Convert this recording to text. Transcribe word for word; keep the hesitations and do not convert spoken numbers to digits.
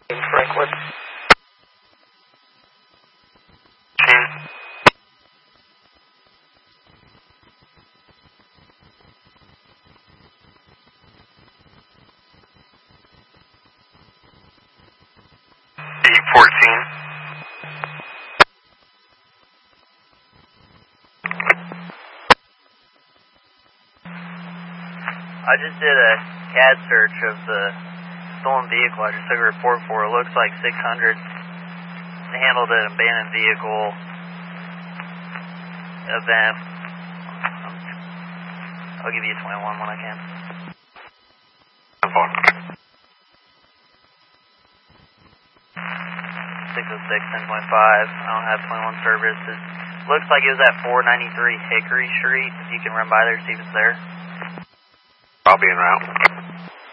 In Franklin. fourteen. I just did a C A D search of the stolen vehicle I just took a report for. It looks like six hundred. They handled an abandoned vehicle event. I'll give you a twenty-one when I can. six oh six, ten point five. I don't have twenty-one service. It looks like it was at four ninety-three Hickory Street. If you can run by there, see if it's there. I'll be en route.